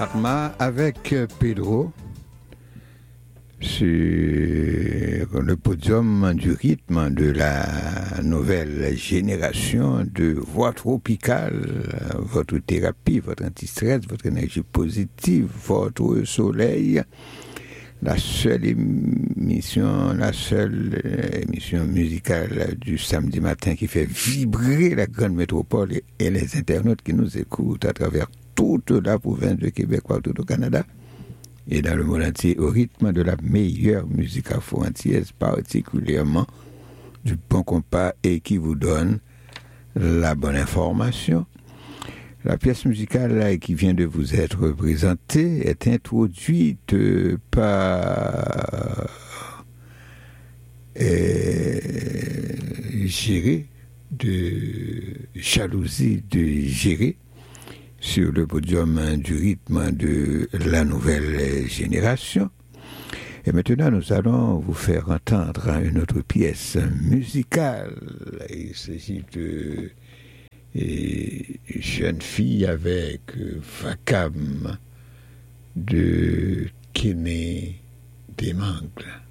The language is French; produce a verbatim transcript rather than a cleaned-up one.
Karma avec Pedro sur le podium du rythme de la nouvelle génération de voix tropicale, votre thérapie, votre anti-stress, votre énergie positive, votre soleil. La seule émission, la seule émission musicale du samedi matin qui fait vibrer la grande métropole et, et les internautes qui nous écoutent à travers toute la province de Québec, partout au Canada et dans le monde entier au rythme de la meilleure musique afro-antillaise, particulièrement du bon compas et qui vous donne la bonne information. La pièce musicale qui vient de vous être présentée est introduite par euh, Géré, de Jalousie de Géré, sur le podium du rythme de la nouvelle génération. Et maintenant, nous allons vous faire entendre une autre pièce musicale. Il s'agit de et jeune fille avec euh, Vakam de Kéné Demangles.